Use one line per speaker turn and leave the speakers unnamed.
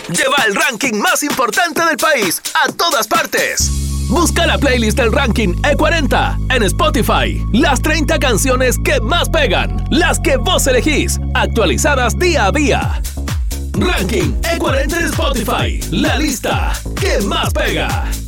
lleva el ranking más importante del país a todas partes. Busca la playlist del ranking E40 en Spotify. Las 30 canciones que más pegan, las que vos elegís, actualizadas día a día. Ranking E40 en Spotify, la lista que más pega.